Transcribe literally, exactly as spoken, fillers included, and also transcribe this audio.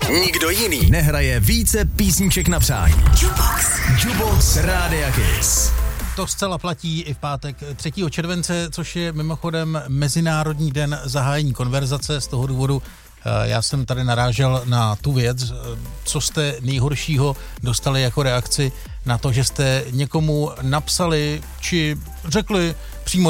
Nikdo jiný nehraje více písniček na přání. Jukebox. Jukebox Rádia Kiss. To zcela platí i v pátek třetího července, což je mimochodem Mezinárodní den zahájení konverzace. Z toho důvodu já jsem tady narážel na tu věc, co jste nejhoršího dostali jako reakci na to, že jste někomu napsali či řekli přímo